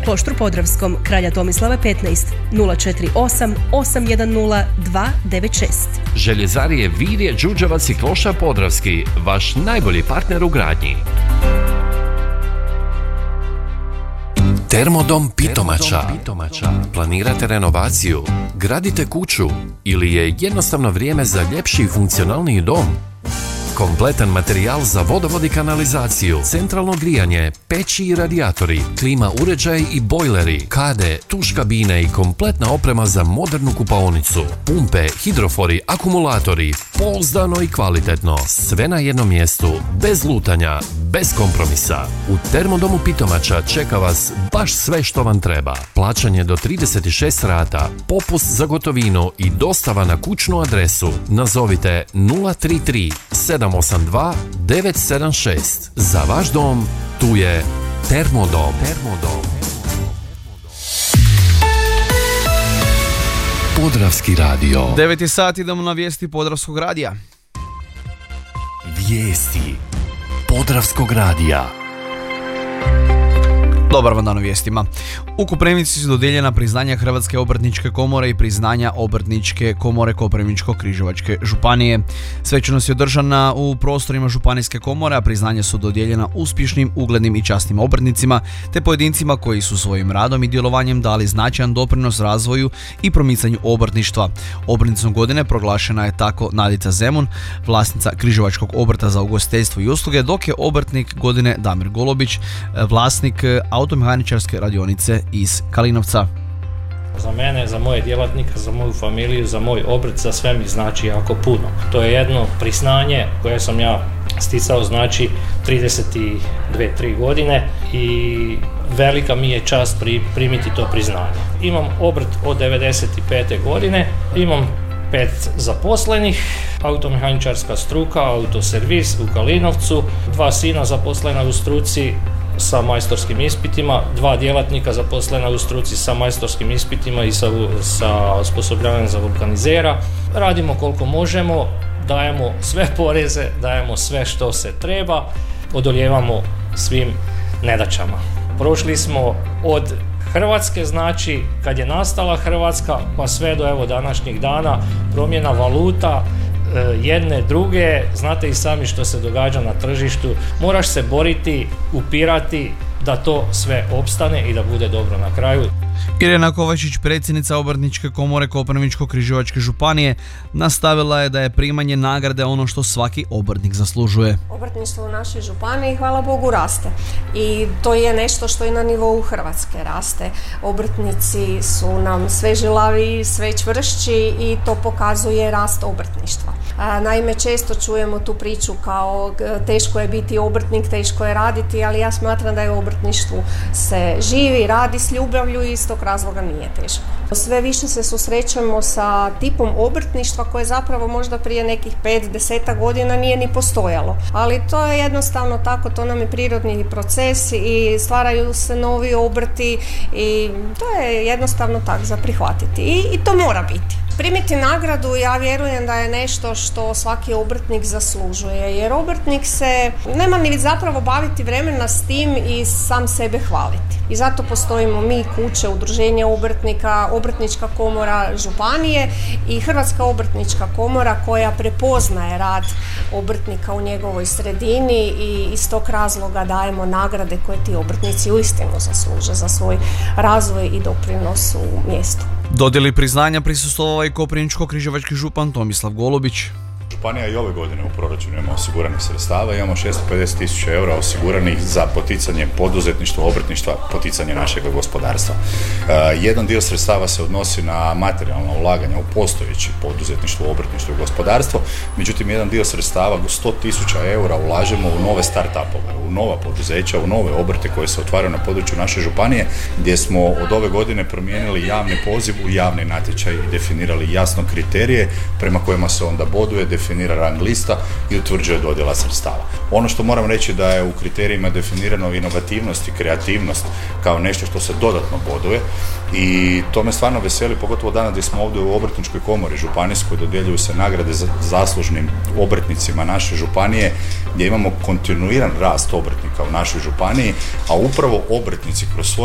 Kloštru Podravskom, Kralja Tomislava 15, 048 810 296. Željezarije Virje, Đurđevac i Kloštar Podravski, vaš najbolji partner u gradnji. Termodom Pitomača. Planirate renovaciju, gradite kuću ili je jednostavno vrijeme za ljepši i funkcionalniji dom? Kompletan materijal za vodovod i kanalizaciju, centralno grijanje, peći i radijatori, klima uređaj i bojleri, kade, tuš kabine i kompletna oprema za modernu kupaonicu, pumpe, hidrofori, akumulatori, pouzdano i kvalitetno, sve na jednom mjestu, bez lutanja, bez kompromisa. U Termodomu Pitomača čeka vas baš sve što vam treba. Plaćanje do 36 rata, popust za gotovinu i dostava na kućnu adresu. Nazovite 033 782 976. Za vaš dom tu je Termodom. Podravski radio. 9 je sat, idemo na vijesti Podravskog radija. Vijesti Podravskog radija. Dobar vam dan u vijestima. U Koprivnici su dodijeljena priznanja Hrvatske obrtničke komore i priznanja Obrtničke komore Koprivničko-križevačke županije. Svečanost je održana u prostorima županijske komore, a priznanja su dodijeljena uspješnim, uglednim i časnim obrtnicima te pojedincima koji su svojim radom i djelovanjem dali značajan doprinos razvoju i promicanju obrtništva. Obrtnicom godine proglašena je tako Nadica Zemun, vlasnica križevačkog obrta za ugostiteljstvo i usluge, dok je obrtnik godine Damir Golobić, vlasnik automehaničarske radionice iz Kalinovca. Za mene, za moje djelatnike, za moju familiju, za moj obrt, za sve mi znači jako puno. To je jedno priznanje koje sam ja sticao znači 32-3 godine i velika mi je čast primiti to priznanje. Imam obrt od 95. godine, imam 5 zaposlenih, automehaničarska struka, autoservis u Kalinovcu, 2 sina zaposlena u struci sa majstorskim ispitima, 2 djelatnika zaposlena u struci sa majstorskim ispitima i sa osposobljavanjem za vulkanizera. Radimo koliko možemo, dajemo sve poreze, dajemo sve što se treba, odoljevamo svim nedaćama. Prošli smo od Hrvatske, znači kad je nastala Hrvatska, pa sve do evo današnjih dana, promjena valuta, jedne, druge, znate i sami što se događa na tržištu, moraš se boriti, upirati da to sve opstane i da bude dobro na kraju. Irena Kovačić, predsjednica Obrtničke komore Koprivničko-križevačke županije, nastavila je da je primanje nagrade ono što svaki obrtnik zaslužuje. Obrtništvo u našoj županiji, hvala Bogu, raste i to je nešto što i na nivou Hrvatske raste. Obrtnici su nam sve žilaviji, sve čvršći i to pokazuje rast obrtništva. Naime, često čujemo tu priču kao teško je biti obrtnik, teško je raditi, ali ja smatram da je u obrtništvu se živi, radi s ljubavlju i iz tog razloga nije teško. Sve više se susrećemo sa tipom obrtništva koje zapravo možda prije nekih 5-10 godina nije ni postojalo. Ali to je jednostavno tako, to nam je prirodni proces i stvaraju se novi obrti i to je jednostavno tako za prihvatiti i to mora biti. Primiti nagradu, ja vjerujem da je nešto što svaki obrtnik zaslužuje, jer obrtnik se nema ni zapravo baviti vremena s tim i sam sebe hvaliti. I zato postojimo mi, kuće, udruženje obrtnika, Obrtnička komora županije i Hrvatska obrtnička komora koja prepoznaje rad obrtnika u njegovoj sredini i iz tog razloga dajemo nagrade koje ti obrtnici uistinu zasluže za svoj razvoj i doprinos u mjestu. Dodjeli priznanja prisustvovao i Koprivničko-križevački župan Tomislav Golobić. Županija i ove godine u proračunu ima osiguranih sredstava, imamo 650.000 eura osiguranih za poticanje poduzetništva, obrtništva, poticanje našeg gospodarstva. Jedan dio sredstava se odnosi na materijalna ulaganja u postojeći poduzetništvo, obrtništvo i gospodarstvo, međutim jedan dio sredstava, 100.000 eura, ulažemo u nove start-upove, u nova poduzeća, u nove obrte koje se otvaraju na području naše županije, gdje smo od ove godine promijenili javni poziv u javni natječaj i definirali jasno kriterije prema kojima se onda boduje, definira rang lista i utvrđuje dodjela sredstava. Ono što moram reći da je u kriterijima definirano inovativnost i kreativnost kao nešto što se dodatno boduje i to me stvarno veseli, pogotovo danas gdje smo ovdje u Obrtničkoj komori županijskoj, dodjeljuju se nagrade za zaslužnim obrtnicima naše županije, gdje imamo kontinuiran rast obrtnika u našoj županiji, a upravo obrtnici kroz svoj